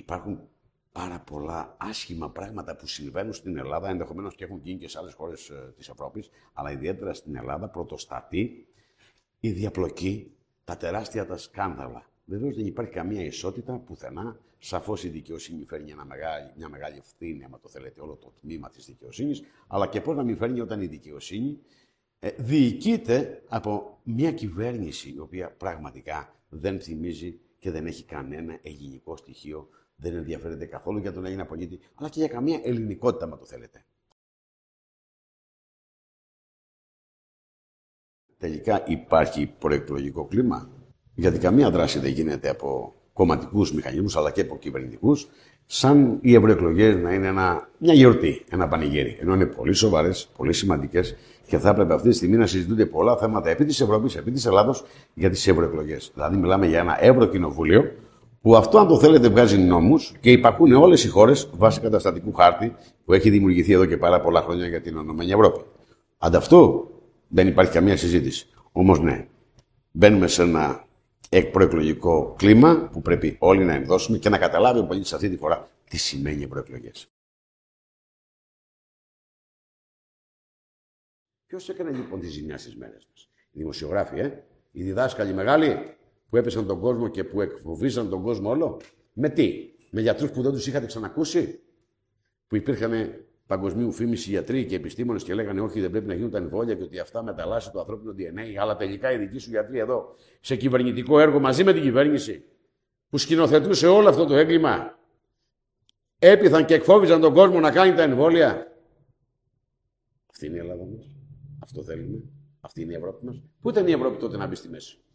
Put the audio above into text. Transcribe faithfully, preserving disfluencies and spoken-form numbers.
υπάρχουν πάρα πολλά άσχημα πράγματα που συμβαίνουν στην Ελλάδα, ενδεχομένως και έχουν γίνει και σε άλλες χώρες ε, της Ευρώπης, αλλά ιδιαίτερα στην Ελλάδα πρωτοστατεί η διαπλοκή, τα τεράστια τα σκάνδαλα. Βεβαίως δεν υπάρχει καμία ισότητα πουθενά. Σαφώς η δικαιοσύνη φέρνει ένα μεγάλη, μια μεγάλη ευθύνη, άμα το θέλετε, όλο το τμήμα της δικαιοσύνης, αλλά και πώς να μην φέρνει όταν η δικαιοσύνη ε, διοικείται από μια κυβέρνηση η οποία πραγματικά δεν θυμίζει και δεν έχει κανένα ελληνικό στοιχείο, δεν ενδιαφέρεται καθόλου για τον Έλληνα πολίτη, αλλά και για καμία ελληνικότητα, άμα το θέλετε. Τελικά υπάρχει προεκλογικό κλίμα, γιατί καμία δράση δεν γίνεται από κομματικούς μηχανισμούς, αλλά και από κυβερνητικούς, σαν οι ευρωεκλογές να είναι ένα, μια γιορτή, ένα πανηγύρι. Ενώ είναι πολύ σοβαρές, πολύ σημαντικές και θα έπρεπε αυτή τη στιγμή να συζητούνται πολλά θέματα επί της Ευρώπης, επί της Ελλάδος για τις ευρωεκλογές. Δηλαδή, μιλάμε για ένα Ευρωκοινοβούλιο που αυτό, αν το θέλετε, βγάζει νόμους και υπακούν όλες οι χώρες βάσει καταστατικού χάρτη που έχει δημιουργηθεί εδώ και πάρα πολλά χρόνια για την Ενωμένη Ευρώπη. Ανταυτού δεν υπάρχει καμία συζήτηση. Όμως, ναι, μπαίνουμε σε ένα προεκλογικό κλίμα που πρέπει όλοι να ενδώσουμε και να καταλάβει ο πολίτης αυτή τη φορά τι σημαίνει ευρωεκλογές. Ποιος έκανε λοιπόν τη ζημιά στις μέρες μας? Οι δημοσιογράφοι, ε? Οι διδάσκαλοι μεγάλοι που έπεσαν τον κόσμο και που εκφοβίζαν τον κόσμο όλο. Με τι? Με γιατρούς που δεν τους είχατε ξανακούσει? Που υπήρχαν παγκοσμίου φήμηση γιατροί και επιστήμονες και λέγανε όχι, δεν πρέπει να γίνουν τα εμβόλια και ότι αυτά μεταλλάσσει το ανθρώπινο ντι εν έι, αλλά τελικά οι δικοί σου γιατροί εδώ, σε κυβερνητικό έργο μαζί με την κυβέρνηση, που σκηνοθετούσε όλο αυτό το έγκλημα, έπειθαν και εκφόβιζαν τον κόσμο να κάνει τα εμβόλια. Αυτή είναι η Ελλάδα μας. Αυτό θέλουμε. Αυτή είναι η Ευρώπη μας. Πού ήταν η Ευρώπη τότε να μπει στη μέση?